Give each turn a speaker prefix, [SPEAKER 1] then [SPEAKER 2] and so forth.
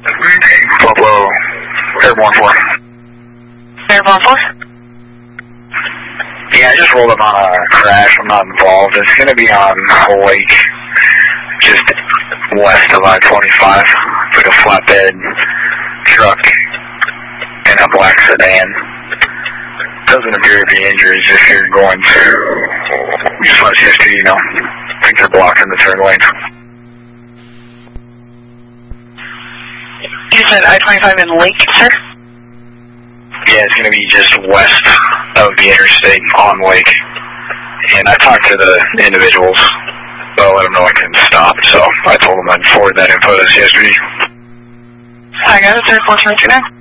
[SPEAKER 1] Pueblo, Airborne 4.
[SPEAKER 2] Airborne 4?
[SPEAKER 1] Yeah, I just rolled up on a crash. I'm not involved. It's going to be on a lake just west of I-25. It's like a flatbed truck and a black sedan. Doesn't appear to be injuries if you're going to just let history, you know. I think they're blocking the turn lanes.
[SPEAKER 2] You said I-25 in Lake, sir?
[SPEAKER 1] Yeah, it's going to be just west of the interstate on Lake. And I talked to the individuals, but I let them know I couldn't stop, so I told them I'd forward that info to CSB.
[SPEAKER 2] I got it, sir. 429.